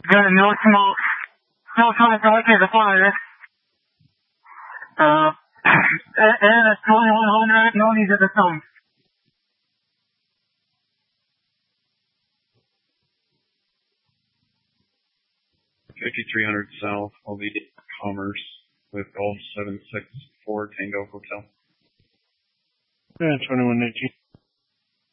Got no smoke. Still trying to locate the fire. And it's 2100, no need at the time. $5,300 south, LV Commerce with Golf 764 Tango Hotel. Yeah, 2119.